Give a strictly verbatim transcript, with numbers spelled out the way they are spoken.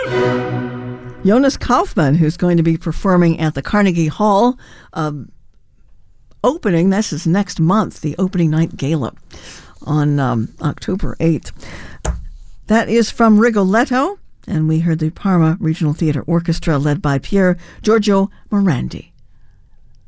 Jonas Kaufman, who's going to be performing at the Carnegie Hall, um, opening, this is next month, the opening night gala on um, October eighth. That is from Rigoletto, and we heard the Parma Regional Theatre Orchestra led by Pier Giorgio Morandi.